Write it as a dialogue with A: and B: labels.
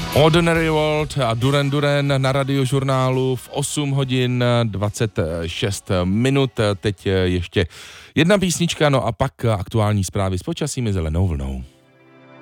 A: Ordinary World a Duran Duran na Radiožurnálu v 8 hodin 26 minut. Teď ještě jedna písnička, no a pak aktuální zprávy s počasím i zelenou vlnou.